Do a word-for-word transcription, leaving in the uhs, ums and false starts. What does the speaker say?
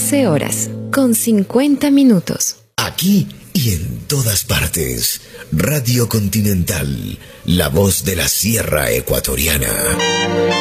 doce horas, con cincuenta minutos. Aquí y en todas partes. Radio Continental, la voz de la Sierra Ecuatoriana.